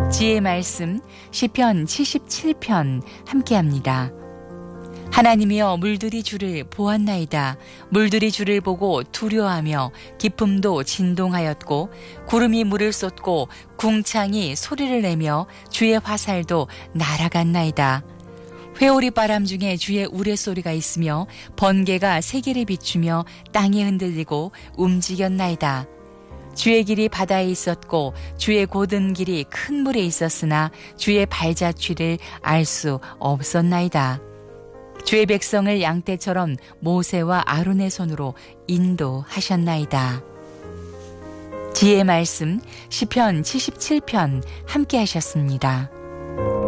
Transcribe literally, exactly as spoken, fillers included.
지혜의 말씀 시편 칠십칠 편 함께합니다. 하나님이여 물들이 주를 보았나이다. 물들이 주를 보고 두려워하며 깊음도 진동하였고 구름이 물을 쏟고 궁창이 소리를 내며 주의 화살도 날아갔나이다. 회오리 바람 중에 주의 우레소리가 있으며 번개가 세계를 비추며 땅이 흔들리고 움직였나이다. 주의 길이 바다에 있었고 주의 곧은 길이 큰 물에 있었으나 주의 발자취를 알 수 없었나이다. 주의 백성을 양떼처럼 모세와 아론의 손으로 인도하셨나이다. 지혜의 말씀 시편 칠십칠 편 함께 하셨습니다.